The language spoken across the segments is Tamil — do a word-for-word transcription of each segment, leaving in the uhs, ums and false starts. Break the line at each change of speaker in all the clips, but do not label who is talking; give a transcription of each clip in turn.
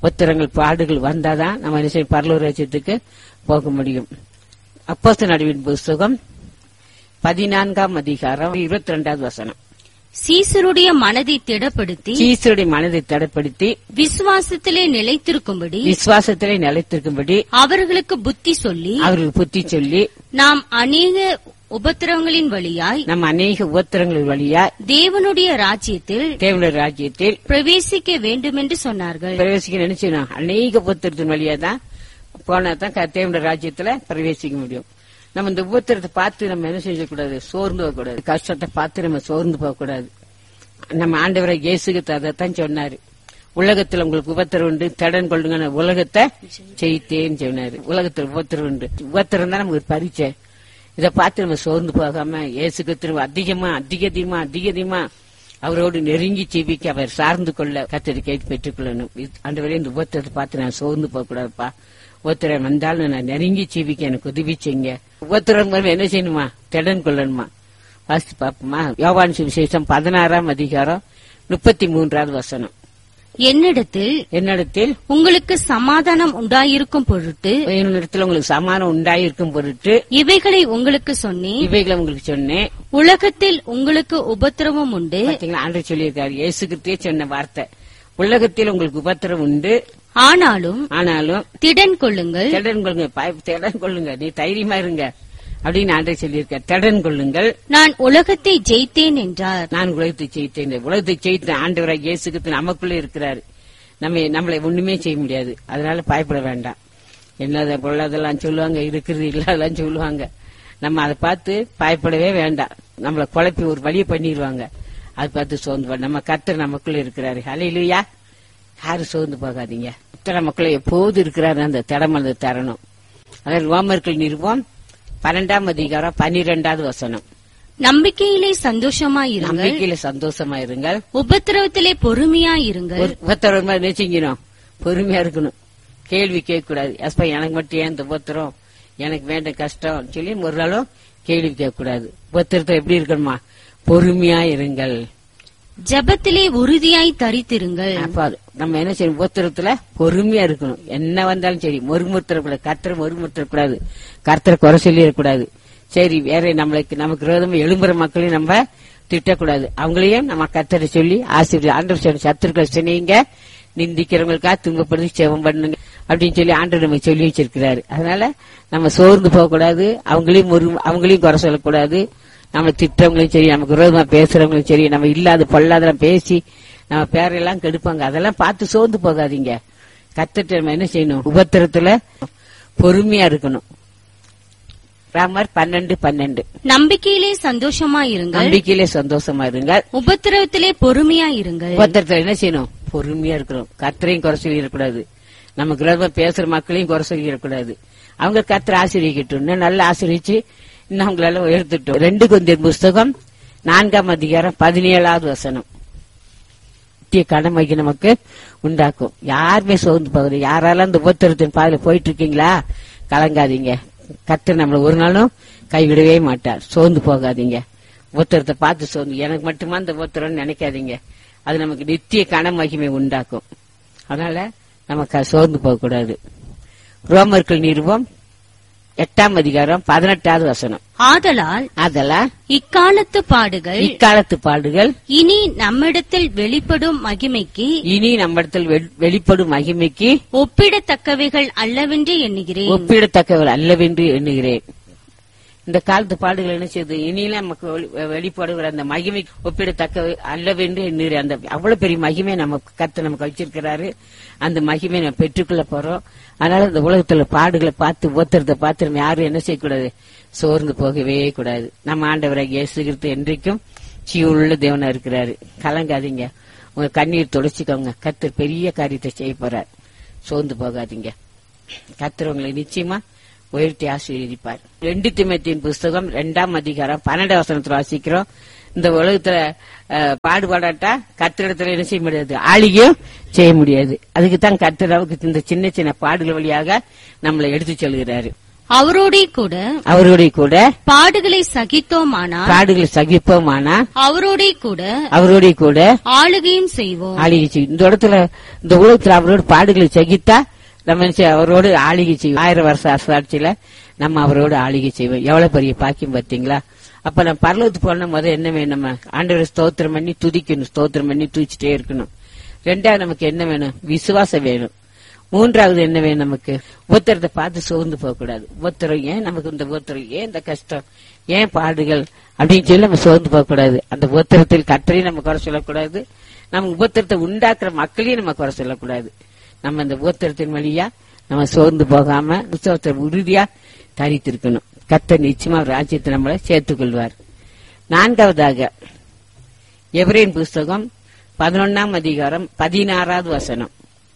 உபத்திரங்கள் பாடுகள் வந்தாதான் நம்ம என்ன செய்ய பரலோக ராஜ்யத்துக்கு போக முடியும். அப்போஸ்தலர் நடுவின் புஸ்தகம் பதினான்காம் அதிகாரம் இருபத்தி ரெண்டாவது வசனம்.
சீசருடைய மனதை திடப்படுத்தி
சீசருடைய மனதை திடப்படுத்தி
விசுவாசத்திலே நிலைத்திருக்கும்படி
விசுவாசத்திலே நிலைத்திருக்கும்படி
அவர்களுக்கு புத்தி சொல்லி
அவர்களுக்கு புத்தி சொல்லி
நாம் அநேக உபத்திரவங்களின் வழியாய்
நம்ம அநேக உபத்திரங்கள் வழியா
தேவனுடைய ராஜ்யத்தில்
தேவனுடைய ராஜ்யத்தில்
பிரவேசிக்க வேண்டும் என்று சொன்னார்கள்.
பிரவேசிக்க நினைச்சோம். அநேக உபத்திரத்தின் வழியா தான் போனா தான் தேவனுடைய ராஜ்யத்துல பிரவேசிக்க முடியும். நம்ம இந்த உபத்திரத்தை பார்த்து நம்ம என்ன செய்யக்கூடாது, சோர்ந்து போகக்கூடாது. கஷ்டத்தை பார்த்து நம்ம சோர்ந்து போகக்கூடாது. நம்ம ஆண்டவரை இயேசுக்கு அதைத்தான் சொன்னாரு. உலகத்துல உங்களுக்கு உபத்திரம் உண்டு, தடன் கொள்ளுங்க, உலகத்தை ஜெயித்தேன்னு சொன்னாரு. உலகத்துல உபத்திரம் உண்டு. உபத்திரம் தான் நமக்கு பரிச்சை. இதை பார்த்து நம்ம சோர்ந்து போகாம இயேசுக்கு திரும்ப அதிகமா அதிக அதிகமா அதிக அதிகமா அவரோடு நெருங்கி ஜீவிக்க அவர் சார்ந்து கொள்ள கத்தரி கேட்டு பெற்றுக் கொள்ளணும். ஆண்டவரே இந்த உபத்திரத்தை பார்த்து நான் சோர்ந்து போக கூடாதுப்பா. உபத்திரம் வந்தாலும் நான் நெருங்கி ஜீவிக்க எனக்கு உதவி செய்யுங்க. உபத்திரம் என்ன செய்யணுமா, திடன் கொள்ளணுமா. வாசித்து பாப்போமா. யோவான் சுவிசேஷம் பதினாறாம் அதிகாரம் முப்பத்தி மூன்றாவது வசனம்.
என்னிடத்தில்
என்னிடத்தில்
உங்களுக்கு சமாதானம் உண்டாயிருக்கும் பொருட்டு
என்னிடத்தில் உங்களுக்கு சமாதானம் உண்டாயிருக்கும் பொருட்டு
இவைகளை உங்களுக்கு சொன்னேன்
இவைகளை உங்களுக்கு சொன்னேன்.
உலகத்தில் உங்களுக்கு உபத்திரவம் உண்டு.
ஆண்டவர் சொல்லியிருக்காரு. இயேசு கிறிஸ்துவே சொன்ன வார்த்தை. உலகத்தில் உங்களுக்கு உபத்திரம் உண்டு,
ஆனாலும்
ஆனாலும்
திடன் கொள்ளுங்கள்
திடன் கொள்ளுங்க திடன் கொள்ளுங்க நீ தைரியமா இருங்க அப்படின்னு ஆண்டவர் சொல்லியிருக்கார். திடன் கொள்ளுங்கள்,
நான் உலகத்தை ஜெயித்தேன் என்றார்.
நான் உலகத்தை ஜெயித்தேன். உலகத்தை ஜெயித்த ஆண்டவராக இயேசு கிறிஸ்து நமக்குள்ளே இருக்கிறாரு. நம்ம நம்மளை ஒண்ணுமே செய்ய முடியாது. அதனால பயப்பட வேண்டாம். என்னத பொருளாதெல்லாம் சொல்லுவாங்க, இருக்கிறது இல்லாதெல்லாம் சொல்லுவாங்க. நம்ம அதை பார்த்து பயப்படவே வேண்டாம். நம்மளை குழப்பி ஒரு வழியை பண்ணிடுவாங்க. அதை பார்த்து சோர்ந்து நம்ம கர்த்தர் நமக்குள்ள இருக்கிறாரு. ஹல்லேலூயா. யாரும் சோர்ந்து போகாதீங்க. கர்த்தர் நமக்குள்ள எப்போது இருக்கிறாரு. அந்த திடமனதை தரணும். அதாவது ரோமர்கள் நிறுவம் பன்னெண்டாம் அதிகாரம் பன்னிரெண்டாவது வசனம்.
நம்பிக்கையிலே சந்தோஷமாயிருங்கள்,
நம்பிக்கையில சந்தோஷமா இருங்கள்,
உபத்திரவத்திலே பொறுமையாயிருங்கள்.
உபத்திரம் நினைச்சீங்கணும், பொறுமையா இருக்கணும். கேள்வி கேட்க கூடாது. எஸ்பா எனக்கு மட்டும் ஏன் இந்த உபத்திரம், எனக்கு வேண்ட கஷ்டம் சொல்லி ஒரு நாளும் கேள்வி கேட்க கூடாது. உபத்திரத்தை எப்படி இருக்கணுமா, பொறுமையா இருங்கள்.
ஜெபத்திலே உறுதியாய் தரித்திருங்கள்.
நம்ம என்ன செய்யணும், உபத்திரத்துல பொறுமையா இருக்கணும். என்ன வந்தாலும் சரி மொறுமுறுத்தக்கூடாது. கர்த்தரை மொறுமுறுத்தக்கூடாது. கர்த்தரை குறை சொல்லிடக்கூடாது. சரி வேற நம்மளுக்கு நமக்கு விரோதமா எழும்புற மக்களையும் நம்ம திட்டக்கூடாது. அவங்களையும் நம்ம கர்த்தரை சொல்லி ஆசீர்வாதம். ஆண்டவர் சத்துருக்களை சொன்னீங்க, நிந்திக்கிறவங்களுக்காக துன்பப்படுத்தி செவம் பண்ணுங்க அப்படின்னு சொல்லி ஆண்டவர் நம்ம சொல்லி வச்சிருக்கிறாரு. அதனால நம்ம சோர்ந்து போக கூடாது. அவங்களையும் அவங்களையும் குறை சொல்லக்கூடாது. நம்ம திட்டவங்களும் சரி, நமக்கு விரோதமா பேசுறவங்களும் சரி, நம்ம இல்லாத பொல்லாதெல்லாம் பேசி நம்ம பேரெல்லாம் கெடுப்பாங்க. அதெல்லாம் பார்த்து சோர்ந்து போகாதீங்க. கர்த்தர்ட்ட நம்ம என்ன செய்யணும், உபத்திரத்துல பொறுமையா இருக்கணும். ராமர் பன்னெண்டு பன்னெண்டு.
நம்பிக்கையிலே சந்தோஷமா இருங்கள்,
நம்பிக்கையிலே சந்தோஷமா இருங்கள்,
உபத்திரவத்திலே பொறுமையா இருங்கள்.
உபத்திரத்துல என்ன செய்யணும், பொறுமையா இருக்கணும். கர்த்தரையும் குறை சொல்லிடக்கூடாது. நமக்கு விரோதமா பேசுற மக்களையும் குறை சொல்லிடக்கூடாது. அவங்க கர்த்தரை ஆசீர்வதிக்கட்டும், இன்னும் நல்லா ஆசீர்வதிச்சு இன்னும் அவங்களால உயர்த்திட்டோம். ரெண்டு கொரிந்தியர் புஸ்தகம் நான்காம் அதிகாரம் பதினேழாவது வசனம். கடமை நமக்கு உண்டாக்கும். யாருமே சோர்ந்து போகுது. யாராலும் அந்த உபத்திரத்தின் பாதையில போயிட்டு இருக்கீங்களா, கலங்காதீங்க. கர்த்தர் நம்மள ஒரு நாளும் கைவிடவே மாட்டார். சோர்ந்து போகாதீங்க. உபத்திரத்தை பார்த்து சோர்ந்து எனக்கு மட்டுமா இந்த உபத்திரம்னு நினைக்காதீங்க. அது நமக்கு நித்திய கன மகிமை உண்டாக்கும். அதனால நமக்கு சோர்ந்து போக கூடாது. ரோமர்கள் நிறுவம் எட்டாம் அதிகாரம் பதினெட்டாவது வசனம்.
ஆதலால்
ஆதலால்
இக்காலத்து பாடுகள்
இக்காலத்து பாடுகள்
இனி நம்மிடத்தில் வெளிப்படும் மகிமைக்கு
இனி நம்மிடத்தில் வெளிப்படும் மகிமைக்கு
ஒப்பிடத்தக்கவைகள் அல்லவென்று எண்ணுகிறேன்.
ஒப்பிடத்தக்கவைகள் அல்லவென்று எண்ணுகிறேன். இந்த காலத்து பாடுகள் என்ன செய்யுது, இனியில நமக்கு வெளிப்படுகிற அந்த மகிமை ஒப்பிடத்தக்க அல்லவென்று எண்ணுகிறேன். அந்த அவ்வளவு பெரிய மகிமை நம்ம கர்த்தர் நமக்கு வச்சிருக்கிறாரு. அந்த மகிமை நம்ம பெற்றுக்கொள்ள போறோம். அதனால இந்த உலகத்துல பாடுகளை பார்த்து உபத்திரத்தை பார்த்து நம்ம யாரும் என்ன செய்யக்கூடாது, சோர்ந்து போகவே கூடாது. நம்ம ஆண்டவராக இயேசு கிறிஸ்து என்றைக்கும் ஜீவனுள்ள தேவனா இருக்கிறாரு. கலங்காதீங்க. உங்க கண்ணீர் துடைச்சிக்கோங்க. கர்த்தர் பெரிய காரியத்தை செய்ய போறார். சோர்ந்து போகாதீங்க. கர்த்தர் உங்களை நிச்சயமா உயர்த்தி ஆசீர்வதிப்பார். ரெண்டு தீமோத்தேயுவின் புஸ்தகம் இரண்டாம் அதிகாரம் பன்னெண்டாம் வசனத்துல வாசிக்கிறோம். இந்த உலகத்துல பாடுபாடாட்டா கர்த்தரிடத்துல என்ன செய்ய முடியாது, ஆளுகையும் செய்ய முடியாது. அதுக்குத்தான் கர்த்தர் இந்த சின்ன சின்ன பாடுகள் வழியாக நம்மளை எடுத்து சொல்கிறாரு.
அவரோடே கூட
அவரோட கூட
பாடுகளை சகித்தோமானால்
பாடுகளை சகிப்போமானா
அவரோடே கூட
அவரோட கூட
ஆளுகையும் செய்வோம்.
ஆளுகை செய்யும். இந்த இடத்துல இந்த உலகத்துல அவரோட பாடுகளை சகித்தா நம்ம என்ன செய்ய- அவரோடு ஆளுகை செய்வோம். ஆயிரம் வருஷ அரசாட்சியில நம்ம அவரோடு ஆளுகை செய்வோம். எவ்வளவு பெரிய பாக்கியம் பார்த்தீங்களா? அப்ப நம்ம பரலோகத்துக்கு போன முதல் என்ன வேணும்? நம்ம ஆண்டவரை ஸ்தோத்திரம் பண்ணி துதிக்கணும், ஸ்தோத்திரம் பண்ணி துதிச்சுட்டே இருக்கணும். ரெண்டாவது நமக்கு என்ன வேணும்? விசுவாசம் வேணும். மூன்றாவது என்ன வேணும்? நமக்கு உபத்திரத்தை பார்த்து சோர்ந்து போக கூடாது. உபத்திரம் ஏன் நமக்கு இந்த உபத்திரம், ஏன் இந்த கஷ்டம், ஏன் பாடுகள் அப்படின்னு சொல்லி நம்ம சோர்ந்து போக கூடாது. அந்த உபத்திரத்தில் கர்த்தரையும் நம்ம குறை சொல்லக்கூடாது, நம்ம உபத்திரத்தை உண்டாக்குற மக்களையும் நம்ம குறை சொல்லக்கூடாது. நம்ம அந்த உபத்திரத்தின் வழியா நம்ம சோர்ந்து போகாம விசுவாசத்தை உறுதியா தரித்திருக்கணும். கர்த்தர் நிச்சயமா ராஜ்யத்தை நம்மளை சேர்த்துக் கொள்வார். நான்காவதாக எபிரேயர் புஸ்தகம் பதினொன்னாம் அதிகாரம் பதினாறாவது வசனம்.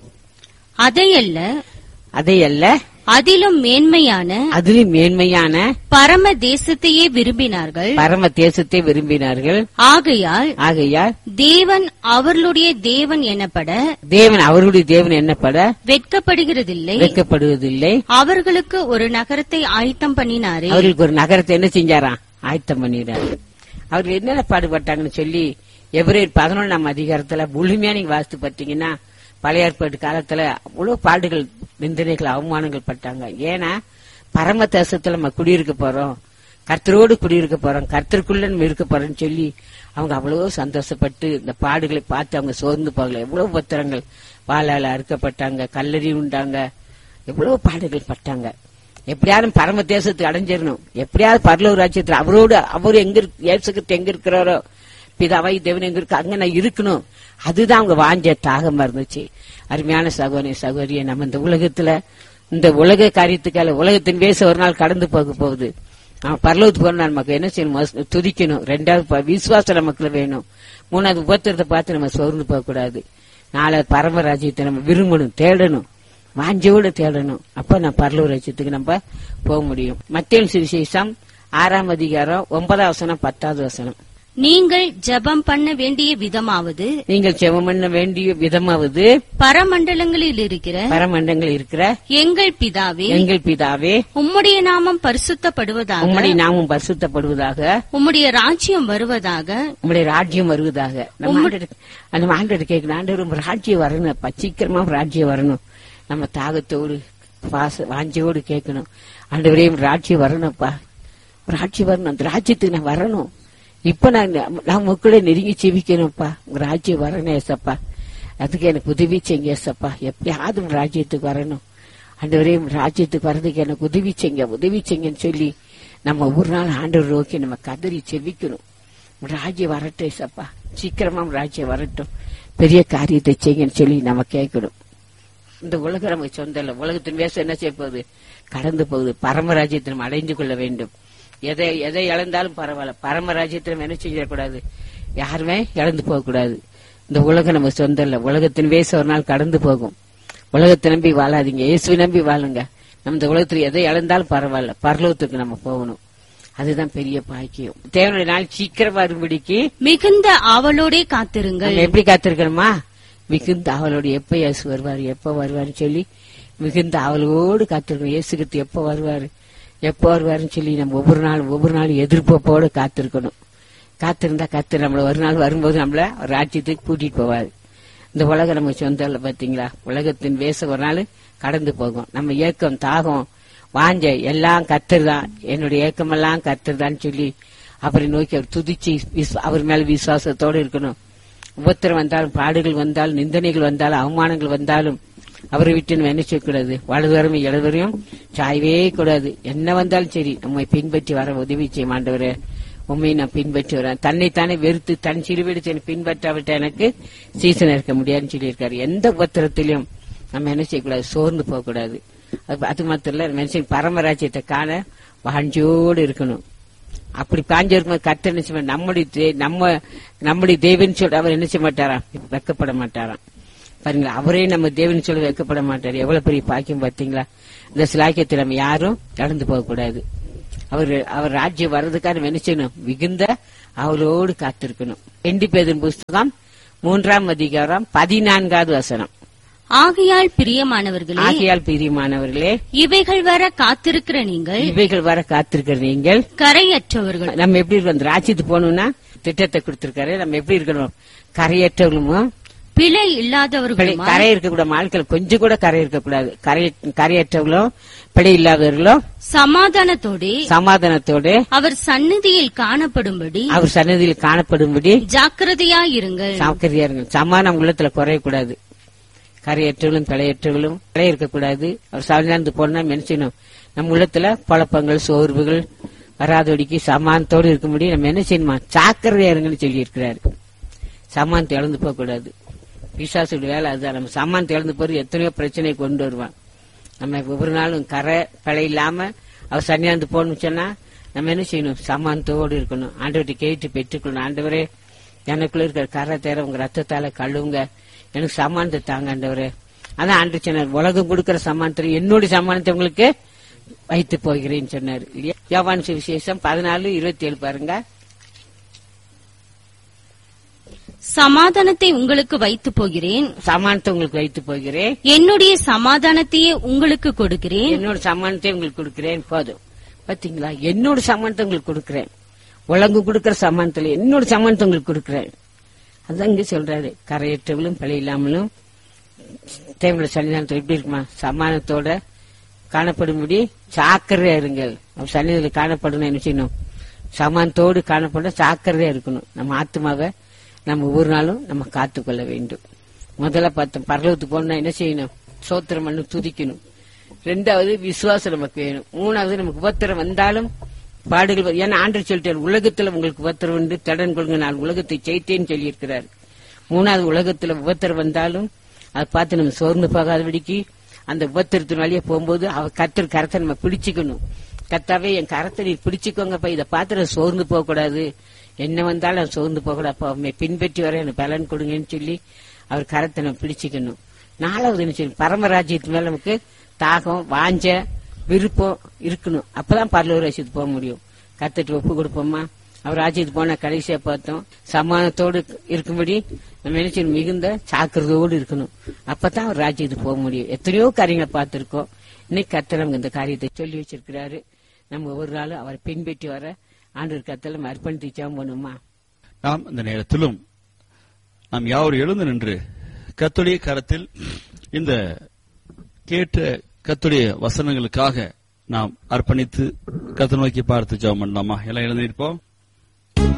அதையல்ல
அதையல்ல
அதிலும் மேன்மையான
அதிலும் மேன்மையான
பரம தேசத்தையே விரும்பினார்கள்.
பரம தேசத்தை விரும்பினார்கள்.
ஆகையால்
ஆகையால்
தேவன் அவர்களுடைய தேவன் எனப்பட
தேவன் அவருடைய தேவன் என்னப்பட
வெட்கப்படுகிறதில்லை.
வெட்கப்படுவதில்லை.
அவர்களுக்கு ஒரு நகரத்தை ஆயத்தம் பண்ணினாரே.
அவர்களுக்கு ஒரு நகரத்தை என்ன செஞ்சாராம்? ஆயத்தம் பண்ணிடுறாரு. அவர்கள் என்னென்ன பாடுபட்டாங்கன்னு சொல்லி எபிரேயர் பதினொன்றாம் அதிகாரத்துல முழுமையா நீங்க வாசித்து பார்த்தீங்கன்னா பழைய ஏற்பாட்டு காலத்துல அவ்வளவு பாடுகள், நிந்தனைகள், அவமானங்கள் பட்டாங்க. ஏன்னா பரம தேசத்துல நம்ம குடியிருக்க போறோம், கர்த்தரோடு குடியிருக்க போறோம், கர்த்தருக்குள்ள நம்ம இருக்க போறோம்னு சொல்லி அவங்க அவ்வளவு சந்தோஷப்பட்டு இந்த பாடுகளை பார்த்து அவங்க சோர்ந்து போகல. எவ்வளவு பத்திரங்கள், வாளால அறுக்கப்பட்டாங்க, கல்லறி உண்டாங்க, எவ்வளவு பாடுகள் பட்டாங்க. எப்படியாவது பரம தேசத்துக்கு அடைஞ்சிடணும், எப்படியாவது பரலோக ராஜ்யத்துல அவரோடு அவரு எங்க இயேசுகிட்ட எங்க இருக்கிறாரோ, பிதாவை தேவன் எங்க இருக்கு அங்க நான் இருக்கணும். அதுதான் அவங்க வாஞ்ச தாகமா இருந்துச்சு. அருமையான சகோதரி சகோதரியை நம்ம இந்த உலகத்துல இந்த உலக காரியத்துக்கால உலகத்தின் பேச ஒரு நாள் கடந்து போக போகுது. அவன் பரலோகத்துக்கு போனா நமக்கு என்ன செய்யணும்? துதிக்கணும். ரெண்டாவது விசுவாசம் நமக்குள்ள வேணும். மூணாவது உபத்திரத்தை பார்த்து நம்ம சோர்ந்து போக கூடாது. நாலாவது பரமராஜ்யத்தை நம்ம விரும்பணும், தேடணும், வாஞ்சோடு தேடணும். அப்ப நம்ம பரலோக ராஜ்யத்துக்கு நம்ம போக முடியும். மத்தேயு சுவிசேஷம் ஆறாம் அதிகாரம் ஒன்பதாம் வசனம் பத்தாவது வசனம்.
நீங்கள் ஜெபம் பண்ண வேண்டிய விதமாவது
நீங்கள் ஜெபம் பண்ண வேண்டிய விதமாவது
பரமண்டலங்களில் இருக்கிற
பரமண்டங்கள் இருக்கிற
எங்கள் பிதாவே,
எங்கள் பிதாவே,
உம்முடைய நாமம் பரிசுத்தப்படுவதாக,
உம்முடைய நாமம் பரிசுத்தப்படுவதாக,
உம்முடைய ராஜ்யம் வருவதாக,
உம்முடைய ராஜ்யம் வருவதாக. நம்ம ஆண்டவர் அந்த ஆண்டவர் கேட்கணும், ஆண்டவர் உங்க ராஜ்யம் வரணும், சீக்கிரமா ராஜ்யம் வரணும். நம்ம தாகத்தோடு பாச வாஞ்சையோடு கேட்கணும், ஆண்டவரே ராஜ்யம் வரணும்ப்பா, ராஜ்யம் வரணும், அந்த ராஜ்யத்துக்கு நான் வரணும். இப்ப நான் நான் உங்களே நெருங்கி ஜெபிக்கணும்ப்பா, உங்க ராஜ்யம் வரணும் ஏசப்பா, அதுக்கு எனக்கு உதவி செய்யுங்க ஏசப்பா, எப்படியாவது உங்க ராஜ்யத்துக்கு வரணும். ஆண்டவரே ராஜ்யத்துக்கு வர்றதுக்கு எனக்கு உதவி செய்யுங்க, உதவி செய்யுங்கன்னு சொல்லி நம்ம ஒரு நாள் ஆண்டவர் நோக்கி நம்ம கதறி ஜெபிக்கணும். ராஜ்யம் வரட்டும் ஏசப்பா, சீக்கிரமா ராஜ்யம் வரட்டும், பெரிய காரியத்தை செய்யுங்கன்னு சொல்லி நம்ம கேட்கணும். இந்த உலகம் நமக்கு சொந்தம் இல்லை, உலகத்தின் வேஷம் என்ன செய்ய போகுது? கடந்து போகுது. பரமராஜ்யத்தை நம்ம அடைந்து கொள்ள வேண்டும். எதை எதை இழந்தாலும் பரவாயில்ல, பரமராஜ்யத்தில் என்ன செய்யக்கூடாது? யாருமே இழந்து போக கூடாது. இந்த உலகம் நம்ம சொந்தம் இல்ல, உலகத்தின் வேச ஒரு நாள் கடந்து போகும். உலகத்தை நம்பி வாழாதீங்க, இயேசுவை நம்பி வாழுங்க. நம்ம இந்த உலகத்துல எதை இழந்தாலும் பரவாயில்ல, பரலோகத்துக்கு நம்ம போகணும். அதுதான் பெரிய பாக்கியம். தேவனுடைய நாள் சீக்கிரம் வரும்படிக்கு
மிகுந்த ஆவலோடே காத்திருங்கள்.
நம்ம எப்படி காத்திருக்கணுமா? மிகுந்த ஆவலோடு எப்ப இயேசு வருவாரு, எப்ப வருவாருன்னு சொல்லி மிகுந்த ஆவலோடு காத்திருக்கணும். இயேசுக்கு எப்ப வருவாரு, எப்ப வருவாருன்னு சொல்லி நம்ம ஒவ்வொரு நாள் ஒவ்வொரு நாள் எதிர்பார்ப்போடு காத்திருக்கணும். காத்திருந்தா கத்து நம்மள ஒரு நாள் வரும்போது நம்மள ராஜ்யத்துக்கு கூட்டிட்டு போவாரு. இந்த உலகம் நம்ம சொந்தம் இல்ல, பாத்தீங்களா? உலகத்தின் வேஷம் ஒரு நாள் கடந்து போகும். நம்ம ஏக்கம், தாகம், வாஞ்ச எல்லாம் கத்துறதான், என்னுடைய ஏக்கமெல்லாம் கத்துறதான்னு சொல்லி அவரை நோக்கி அவர் துதிச்சு அவர் மேல விசுவாசத்தோடு இருக்கணும். உபத்திரம் வந்தாலும், பாடுகள் வந்தாலும், நிந்தனைகள் வந்தாலும், அவமானங்கள் வந்தாலும் அவரை விட்டு நம்ம என்ன செய்யக்கூடாது? வலதுவரும் இடதுவரையும் சாயவே கூடாது. என்ன வந்தாலும் சரி நம்மை பின்பற்றி வர உதவி செய்யும். ஆண்டவரே உண்மையை நான் பின்பற்றி வரேன். தன்னைத்தானே வெறுத்து தன் சிறுவெடுத்து பின்பற்றாவிட்ட எனக்கு சீசன் இருக்க முடியாதுன்னு சொல்லியிருக்காரு. எந்த உபத்திரத்திலையும் நம்ம என்ன செய்யக்கூடாது? சோர்ந்து போக கூடாது. அது மாத்திரம் இல்ல, மனுஷன் பரமராஜ்யத்தை காண வாஞ்சோடு இருக்கணும். அப்படி பாஞ்சு இருக்கும்போது கர்த்தர் என்ன செய்ய, நம்முடைய நம்ம நம்முடைய தேவன் சொல்ற அவர் என்ன செய்ய மாட்டாராம்? வெக்கப்பட மாட்டாராம். பாருங்களா, அவரே நம்ம தேவன் சொல்ல வைக்கப்பட மாட்டாரு. எவ்வளவு பெரிய பாக்கியம் பாத்தீங்களா? இந்த சிலாக்கியத்தில் நம்ம யாரும் கடந்து போக கூடாது. அவர் அவர் ராஜ்யம் வர்றதுக்காக என்ன செய்யணும்? மிகுந்த அவளோடு காத்திருக்கணும். ரெண்டு பேரின் புஸ்தகம் மூன்றாம் அதிகாரம் பதினான்காவது வசனம்.
ஆகையால் பிரியமானவர்களே
ஆகையால் பிரியமானவர்களே,
இவைகள் வர காத்திருக்கிற நீங்கள்
இவைகள் வர காத்திருக்கிற நீங்கள்
கரையற்றவர்கள்.
நம்ம எப்படி இருக்கணும்? ராஜ்யத்துக்கு போகணும்னா திட்டத்தை கொடுத்திருக்காரு. நம்ம எப்படி இருக்கணும்? கரையற்றவர்களும்
பிழை இல்லாதவர்களும்
கரை இருக்கக்கூட ஆட்கள் கொஞ்சம் கூட கரை இருக்கக்கூடாது. கரையற்றவர்களும் பிழை இல்லாதவர்களும்
சமாதானத்தோடு
சமாதானத்தோடு
அவர் சந்நிதியில் காணப்படும்படி
அவர் சன்னதியில் காணப்படும்படி
ஜாக்கிரதையாயிருங்கள்.
சாக்கிரதையா இருங்க. சமாதானம் உள்ளத்துல குறையக்கூடாது. கரையற்றவர்களும் பிழையற்றவர்களும் பிழை இருக்கக்கூடாது. அவர் சார்ந்து போனா மென்சனும் நம்ம உள்ளத்துல குழப்பங்கள் சோர்வுகள் வராதபடிக்கு சமானத்தோடு இருக்க முடியும். நம்ம என்ன செய்யணுமா? சாக்கிரதையா இருங்கன்னு சொல்லி இருக்கிறாரு. சமானத்தை இழந்து போக கூடாது. பிசாசுடைய வேலை அதுதான். நம்ம சமானத்தை இழந்து போறது எத்தனையோ பிரச்சனை கொண்டு வருவான். நம்ம ஒவ்வொரு நாளும் கரை பிழை இல்லாம அவர் சன்னியாந்து போகணும்னு சொன்னா நம்ம என்ன செய்யணும்? சமானத்தோடு இருக்கணும். ஆண்டவர்கிட்ட கேட்டு பெற்றுக்கணும். ஆண்டவரே, எனக்குள்ள இருக்கிற கரை தேர உங்க ரத்தத்தால கழுவுங்க, எனக்கு சமானத்தை தாங்க ஆண்டவரே. அதான் ஆண்டு சொன்னார், உலகம் கொடுக்கிற சமானத்தை என்னுடைய சமானத்தை உங்களுக்கு வைத்து போகிறேன்னு சொன்னார். யோவான் சுவிசேஷம் பதினாலு இருபத்தி ஏழு பாருங்க.
சமாதானத்தை உங்களுக்கு வைத்து போகிறேன்,
சமானத்தை உங்களுக்கு வைத்து போகிறேன்,
என்னுடைய சமாதானத்தையே உங்களுக்கு கொடுக்கிறேன்,
என்னோட சமானத்தை உங்களுக்கு கொடுக்கிறேன். போதும், பாத்தீங்களா? என்னோட சமானத்தை உங்களுக்கு கொடுக்கிறேன். உலகம் கொடுக்கிற சமானத்துல என்னோட சமானத்தை உங்களுக்கு கொடுக்கிறேன். அதான் இங்க சொல்றாரு. கரையற்றவளும் பிழை இல்லாமலும் தேவனுடைய சன்னிதானத்தில் எப்படி இருக்குமா? சமானத்தோட காணப்படும்படி சாக்கிரதையா இருங்கள். அவர் சன்னிதியில் காணப்படணும். என்ன செய்யணும்? சமானத்தோடு காணப்பட சாக்கிரதையா இருக்கணும். நம்ம ஆத்மாவை நம்ம ஒவ்வொரு நாளும் நம்ம காத்துக்கொள்ள வேண்டும். முதல்ல பார்த்தோம், பரலோகத்துக்கு போனா என்ன செய்யணும்? சோத்திரம் பண்ணி துதிக்கணும். ரெண்டாவது விசுவாசம் நமக்கு வேணும். மூணாவது நமக்கு உபத்திரம் வந்தாலும் பாடுகள். ஏன்னா ஆண்டு சொல்லிட்டார், உலகத்துல உங்களுக்கு உபத்திரம் உண்டு, தடன் கொள்ளுங்க, நான் உலகத்தை ஜெயித்தேன்னு சொல்லி இருக்கிறார். மூணாவது, உலகத்துல உபத்திரம் வந்தாலும் அதை பார்த்து நம்ம சோர்ந்து போகாதபடிக்கு அந்த உபத்திரத்தின் வழியே போகும்போது அவர் கத்தர் கரத்தை நம்ம பிடிச்சுக்கணும். கத்தாவே, என் கரத்தை நீ பிடிச்சுக்கோங்கப்பா, இதை பார்த்து சோர்ந்து போக கூடாது, என்ன வந்தாலும் சோர்ந்து போக கூடாது, அவன் பின்பற்றி வர எனக்கு பலன் கொடுங்கன்னு சொல்லி அவர் கரத்தை நம்ம பிடிச்சுக்கணும். நாலாவது என்ன செய்யணும்? பரமராஜ்யத்து மேல நமக்கு தாகம் வாஞ்ச விருப்பம் இருக்கணும். அப்பதான் பரலோக ராஜ்யத்துக்கு போக முடியும். கத்துட்டு ஒப்பு கொடுப்போமா? அவர் ராஜ்யத்துக்கு போனா கடைசியா பார்த்தோம், சமானத்தோடு இருக்கும்படி நம்ம என்ன செய்யணும்? மிகுந்த சாக்கிரதையோடு இருக்கணும். அப்பதான் அவர் ராஜ்யத்துக்கு போக முடியும். எத்தனையோ காரியங்களை பார்த்திருக்கோம். இன்னைக்கு கர்த்தர் நமக்கு இந்த காரியத்தை சொல்லி வச்சிருக்கிறாரு. நம்ம ஒவ்வொரு நாளும் அவரை பின்பற்றி வர ஆண்டவர் கர்த்தர் நம்ம அர்ப்பணித்து ஜெபம் பண்ணுமா?
நாம் இந்த நேரத்திலும் நாம் யாரும் எழுந்து நின்று கர்த்தருடைய கரத்தில் இந்த கேட்ட கர்த்தருடைய வசனங்களுக்காக நாம் அர்ப்பணித்து கர்த்தரை நோக்கி பார்த்து ஜெபம் பண்ணலாமா? எல்லாம் எழுந்திருப்போம்.